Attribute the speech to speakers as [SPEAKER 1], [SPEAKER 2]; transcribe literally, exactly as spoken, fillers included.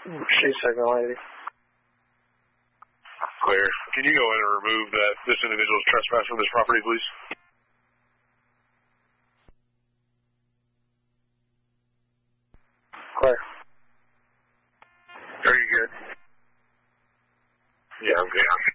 [SPEAKER 1] She's second lady.
[SPEAKER 2] Clear. Can you go in and remove that this individual's trespass from this property, please?
[SPEAKER 1] Clear.
[SPEAKER 2] Are you good? Yeah, I'm good.